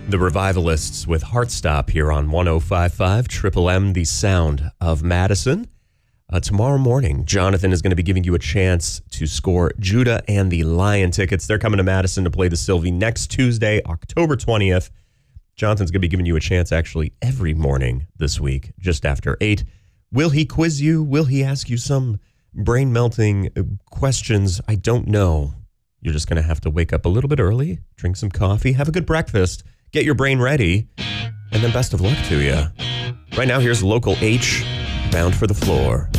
The Revivalists with Heartstop here on 105.5 Triple M, the sound of Madison. Tomorrow morning, Jonathan is going to be giving you a chance to score Judah and the Lion tickets. They're coming to Madison to play the Sylvie next Tuesday, October 20th. Jonathan's going to be giving you a chance actually every morning this week, just after 8. Will he quiz you? Will he ask you some brain-melting questions? I don't know. You're just going to have to wake up a little bit early, drink some coffee, have a good breakfast, get your brain ready, and then best of luck to you. Right now, here's Local H, Bound for the Floor.